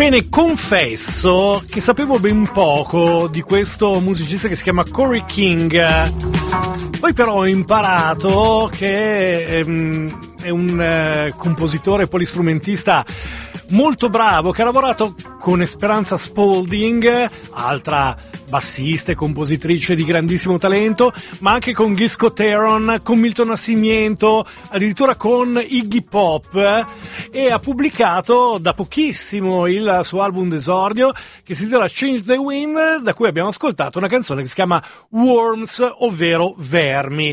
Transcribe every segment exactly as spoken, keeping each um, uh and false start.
Bene, confesso che sapevo ben poco di questo musicista che si chiama Corey King. Poi però ho imparato che ehm, è un eh, compositore polistrumentista molto bravo, che ha lavorato con Esperanza Spalding, altra bassista e compositrice di grandissimo talento, ma anche con Guy Scott-Heron, con Milton Nascimento, addirittura con Iggy Pop, e ha pubblicato da pochissimo il suo album d'esordio che si intitola Change the Wind, da cui abbiamo ascoltato una canzone che si chiama Worms, ovvero Vermi.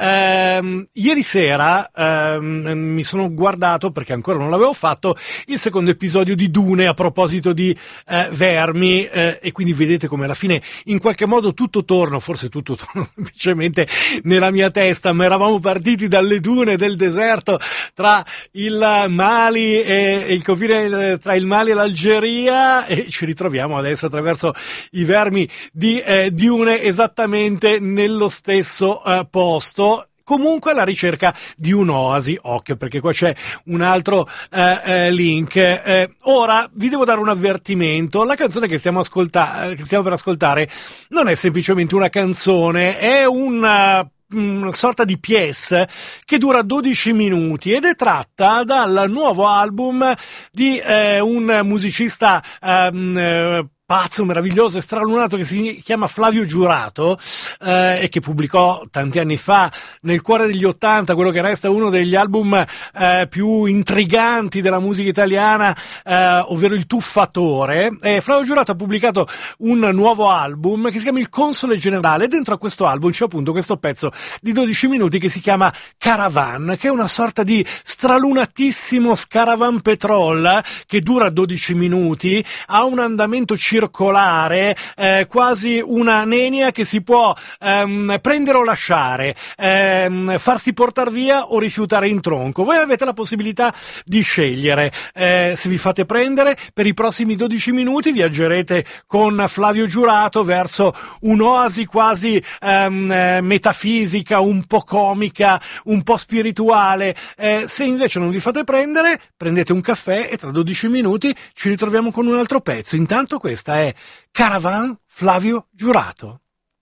Ehm, ieri sera ehm, mi sono guardato, perché ancora non l'avevo fatto, il secondo episodio di Dune a proposito di eh, vermi, eh, e quindi vedete come alla fine in qualche modo tutto torna, forse tutto torna semplicemente nella mia testa, ma eravamo partiti dalle dune del deserto tra il Mali e, e il confine tra il Mali e l'Algeria, e ci ritroviamo adesso attraverso i vermi di eh, Dune esattamente nello stesso eh, posto. Comunque alla ricerca di un'oasi, occhio, perché qua c'è un altro eh, eh, link. Eh, ora vi devo dare un avvertimento: la canzone che stiamo, ascolta- che stiamo per ascoltare non è semplicemente una canzone, è una una sorta di pièce che dura dodici minuti ed è tratta dal nuovo album di eh, un musicista ehm, eh, pazzo, meraviglioso e stralunato che si chiama Flavio Giurato, eh, e che pubblicò tanti anni fa, nel cuore degli ottanta, quello che resta uno degli album eh, più intriganti della musica italiana, eh, ovvero Il Tuffatore. E Flavio Giurato ha pubblicato un nuovo album che si chiama Il Console Generale, e dentro a questo album c'è appunto questo pezzo di dodici minuti che si chiama Caravan, che è una sorta di stralunatissimo Scaravan Petrol che dura dodici minuti, ha un andamento circolare, eh, quasi una nenia che si può ehm, prendere o lasciare, ehm, farsi portare via o rifiutare in tronco. Voi avete la possibilità di scegliere. Eh, se vi fate prendere, per i prossimi dodici minuti viaggerete con Flavio Giurato verso un'oasi quasi ehm, metafisica, un po' comica, un po' spirituale. Eh, se invece non vi fate prendere, prendete un caffè e tra dodici minuti ci ritroviamo con un altro pezzo. Intanto questa è Caravan, Flavio Giurato.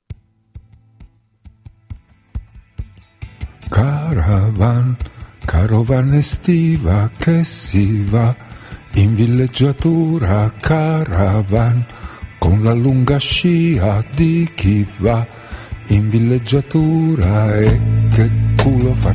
Caravan, carovana estiva che si va in villeggiatura. Caravan, con la lunga scia di chi va in villeggiatura. E che culo fa